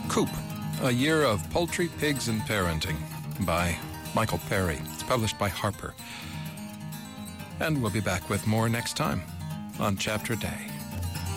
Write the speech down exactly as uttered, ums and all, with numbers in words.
Coop, A Year of Poultry, Pigs, and Parenting by Michael Perry. It's published by Harper. And we'll be back with more next time on Chapter Day.